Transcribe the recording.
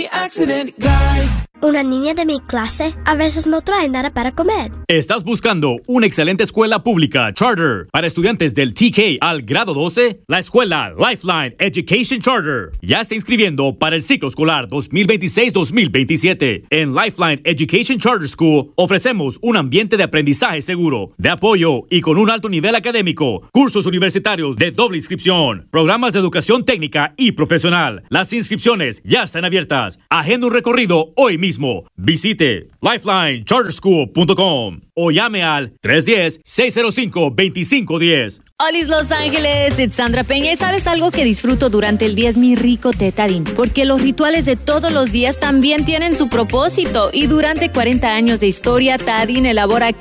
the accident, guys. Una niña de mi clase a veces no trae nada para comer. ¿Estás buscando una excelente escuela pública charter para estudiantes del TK al grado 12? La escuela Lifeline Education Charter ya está inscribiendo para el ciclo escolar 2026-2027. En Lifeline Education Charter School ofrecemos un ambiente de aprendizaje seguro, de apoyo y con un alto nivel académico, cursos universitarios de doble inscripción, programas de educación técnica y profesional. Las inscripciones ya están abiertas. Agenda un recorrido hoy mismo. Visite lifelinecharterschool.com o llame al 310-605-2510. Olis Los Ángeles, it's Sandra Peña. ¿Y sabes algo que disfruto durante el día? Es mi rico té Tajín, porque los rituales de todos los días también tienen su propósito. Y durante 40 años de historia, Tajín elabora